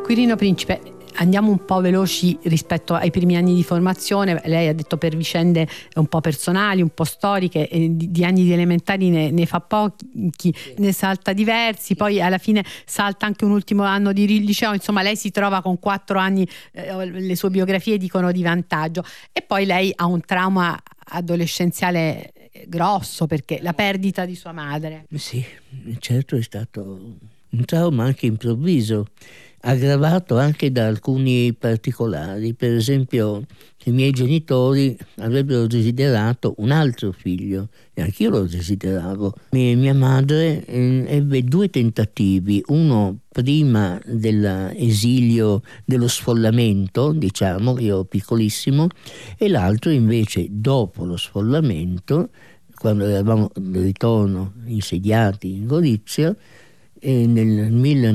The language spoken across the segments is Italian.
Quirino Principe, andiamo un po' veloci rispetto ai primi anni di formazione. Lei ha detto per vicende un po' personali, un po' storiche, di anni di elementari ne fa pochi, ne salta diversi, poi alla fine salta anche un ultimo anno di liceo. Insomma, lei si trova con 4 anni, le sue biografie dicono, di vantaggio, e poi lei ha un trauma adolescenziale grosso, perché la perdita di sua madre. Sì, certo, è stato un trauma anche improvviso, aggravato anche da alcuni particolari. Per esempio, i miei genitori avrebbero desiderato un altro figlio e anch'io lo desideravo. Mia madre ebbe 2 tentativi, uno prima dell'esilio, dello sfollamento, diciamo, io ero piccolissimo, e l'altro invece dopo lo sfollamento, quando eravamo di ritorno insediati in Gorizia, e nel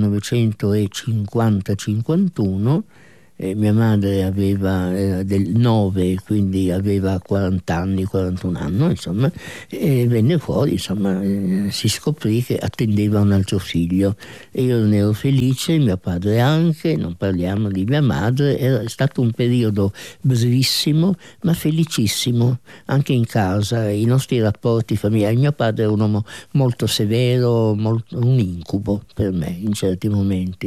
1950-51 mia madre era del 9, quindi aveva 40 anni, 41 anni, insomma, e venne fuori, insomma, si scoprì che attendeva un altro figlio e io ne ero felice, mio padre anche, non parliamo di mia madre. Era stato un periodo brevissimo ma felicissimo anche in casa, i nostri rapporti familiari. Mio padre era un uomo molto severo, un incubo per me in certi momenti,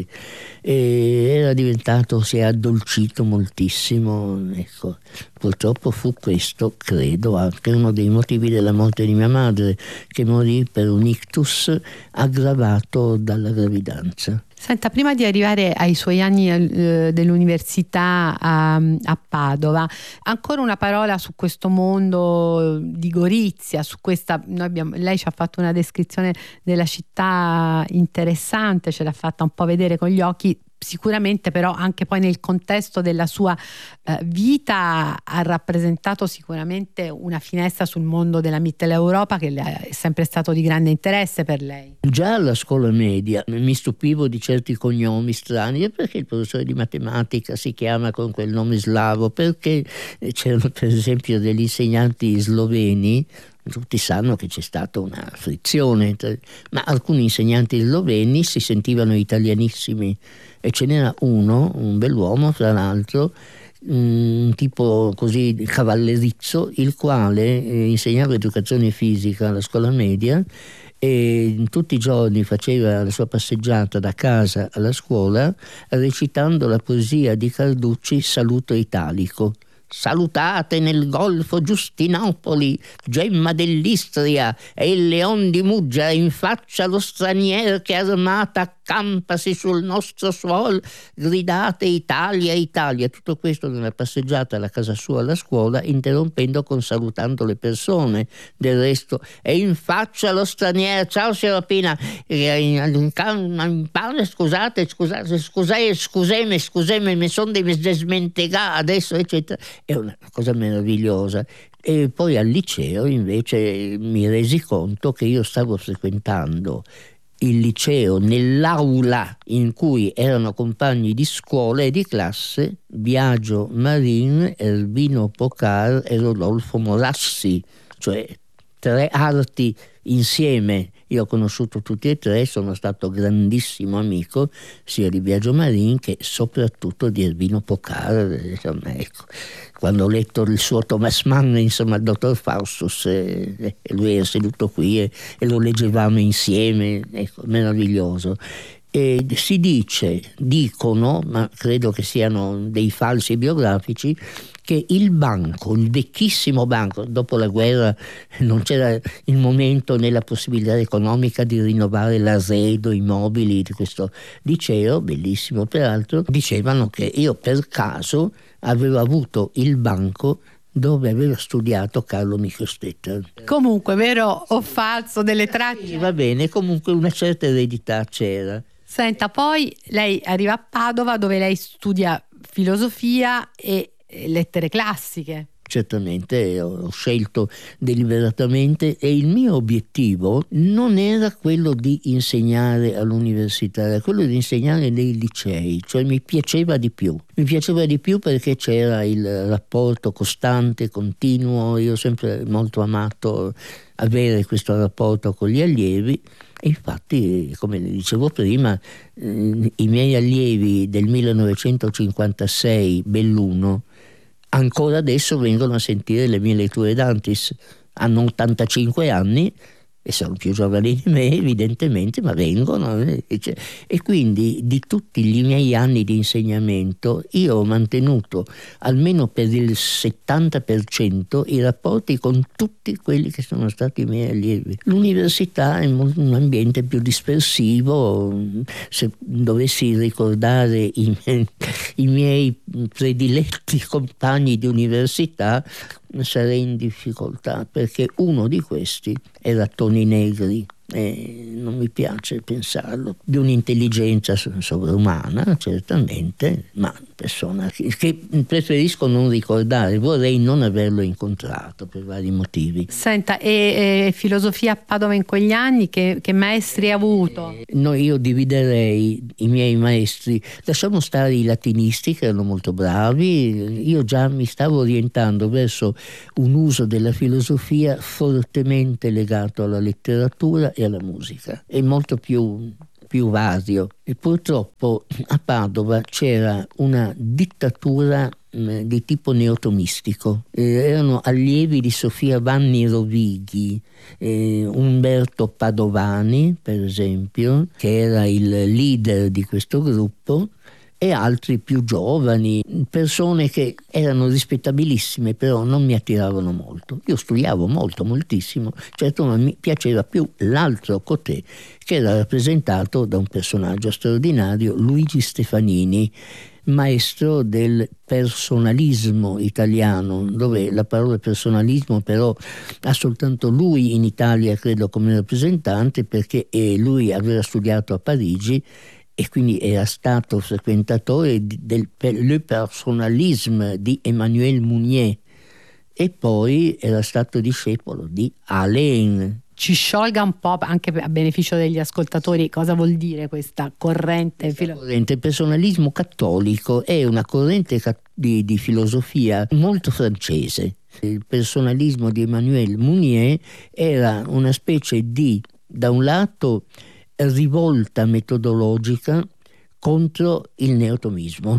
e era diventato, si è addolcito moltissimo, ecco. Purtroppo fu questo, credo, anche uno dei motivi della morte di mia madre, che morì per un ictus aggravato dalla gravidanza. Senta, prima di arrivare ai suoi anni dell'università a Padova, ancora una parola su questo mondo di Gorizia, su questa, lei ci ha fatto una descrizione della città interessante, ce l'ha fatta un po' vedere con gli occhi. Sicuramente però anche poi nel contesto della sua vita ha rappresentato sicuramente una finestra sul mondo della Mitteleuropa che è sempre stato di grande interesse per lei. Già alla scuola media mi stupivo di certi cognomi strani, perché il professore di matematica si chiama con quel nome slavo, perché c'erano per esempio degli insegnanti sloveni. Tutti sanno che c'è stata una frizione, ma alcuni insegnanti sloveni si sentivano italianissimi, e ce n'era uno, un bell'uomo tra l'altro, un tipo così cavallerizzo, il quale insegnava educazione fisica alla scuola media e tutti i giorni faceva la sua passeggiata da casa alla scuola recitando la poesia di Carducci, Saluto Italico. Salutate nel golfo Giustinopoli, gemma dell'Istria, e il leon di Muggia in faccia lo stranier che armata accampasi sul nostro suolo, gridate Italia, Italia. Tutto questo nella passeggiata alla casa sua alla scuola, interrompendo con salutando le persone. Del resto, e in faccia lo stranier, ciao Serapina, scusami, mi sono desmentegà adesso, eccetera. È una cosa meravigliosa. E poi al liceo invece mi resi conto che io stavo frequentando il liceo nell'aula in cui erano compagni di scuola e di classe Biagio Marin, Erbino Pocar e Rodolfo Morassi, cioè 3 arti insieme. Io ho conosciuto tutti e 3, sono stato grandissimo amico sia di Biagio Marin che soprattutto di Erbino Pocar, insomma, ecco. Quando ho letto il suo Thomas Mann, insomma, il dottor Faustus, lui era seduto qui e lo leggevamo insieme, ecco, meraviglioso. E si dicono, ma credo che siano dei falsi biografici, che il vecchissimo banco, dopo la guerra non c'era il momento né la possibilità economica di rinnovare l'arredo, i mobili di questo liceo, bellissimo peraltro, dicevano che io per caso avevo avuto il banco dove aveva studiato Carlo Michel-Stetter. Comunque, vero o falso, delle tracce? Sì, va bene, comunque una certa eredità c'era. Senta, poi lei arriva a Padova dove lei studia filosofia e lettere classiche. Certamente ho scelto deliberatamente, e il mio obiettivo non era quello di insegnare all'università, era quello di insegnare nei licei, cioè mi piaceva di più perché c'era il rapporto costante, continuo. Io ho sempre molto amato avere questo rapporto con gli allievi E infatti, come le dicevo prima, i miei allievi del 1956, Belluno, ancora adesso vengono a sentire le mie letture d'Antis. Hanno 85 anni e sono più giovani di me evidentemente, ma vengono. E quindi di tutti i miei anni di insegnamento io ho mantenuto almeno per il 70% i rapporti con tutti quelli che sono stati i miei allievi. L'università è un ambiente più dispersivo. Se dovessi ricordare i miei prediletti compagni di università sarei in difficoltà, perché uno di questi era Toni Negri. Non mi piace pensarlo, di un'intelligenza sovrumana certamente, ma persona che preferisco non ricordare, vorrei non averlo incontrato per vari motivi. Senta, e filosofia a Padova in quegli anni che maestri ha avuto? No, io dividerei i miei maestri, lasciamo stare i latinisti che erano molto bravi, io già mi stavo orientando verso un uso della filosofia fortemente legato alla letteratura e alla musica, è molto più vario. E purtroppo a Padova c'era una dittatura di tipo neotomistico. Erano allievi di Sofia Vanni Rovighi, Umberto Padovani per esempio, che era il leader di questo gruppo, e altri più giovani, persone che erano rispettabilissime, però non mi attiravano molto. Io studiavo moltissimo, certo, ma mi piaceva più l'altro cotè, che era rappresentato da un personaggio straordinario, Luigi Stefanini, maestro del personalismo italiano, dove la parola personalismo però ha soltanto lui in Italia, credo, come rappresentante, perché lui aveva studiato a Parigi e quindi era stato frequentatore del Le Personnalisme di Emmanuel Mounier, e poi era stato discepolo di Alain. Ci sciolga un po', anche a beneficio degli ascoltatori, cosa vuol dire questa corrente? Il personalismo cattolico è una corrente di filosofia molto francese. Il personalismo di Emmanuel Mounier era una specie di, da un lato, rivolta metodologica contro il neotomismo,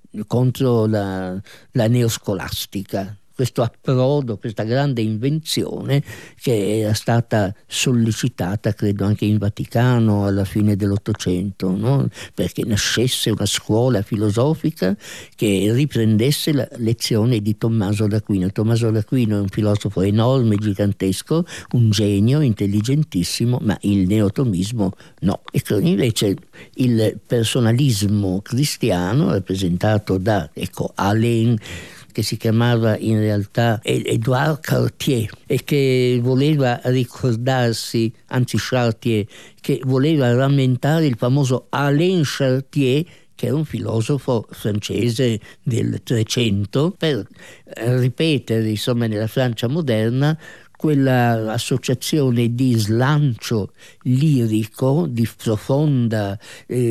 contro la neoscolastica, questo approdo, questa grande invenzione che era stata sollecitata, credo, anche in Vaticano alla fine dell'Ottocento, no? Perché nascesse una scuola filosofica che riprendesse la lezione di Tommaso d'Aquino. Tommaso d'Aquino è un filosofo enorme, gigantesco, un genio, intelligentissimo, ma il neotomismo no. E invece il personalismo cristiano, rappresentato da, Alain, che si chiamava in realtà Édouard Cartier, e che voleva ricordarsi, anzi Chartier, che voleva rammentare il famoso Alain Chartier, che era un filosofo francese del 300, per ripetere, insomma, nella Francia moderna quella associazione di slancio lirico, di profondo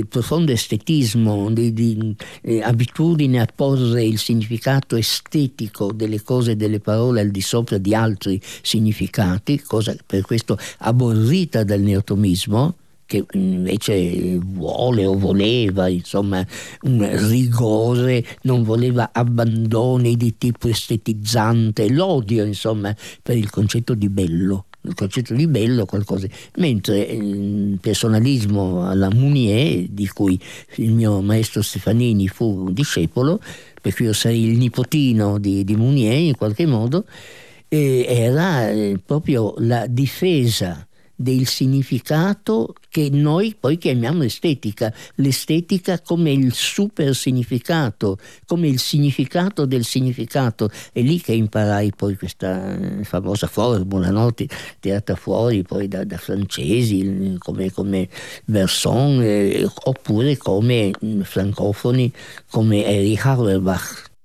estetismo, di abitudine a porre il significato estetico delle cose e delle parole al di sopra di altri significati, cosa per questo aborrita dal neotomismo, che invece vuole o voleva, insomma, un rigore, non voleva abbandoni di tipo estetizzante, l'odio, insomma, per il concetto di bello. Il concetto di bello qualcosa, mentre il personalismo alla Mounier, di cui il mio maestro Stefanini fu un discepolo, per cui io sarei il nipotino di Mounier in qualche modo, era proprio la difesa del significato che noi poi chiamiamo estetica, l'estetica come il super significato, come il significato del significato. È lì che imparai poi questa famosa formula, no? Tirata fuori poi da francesi come Bergson, oppure come francofoni come Erich Auerbach.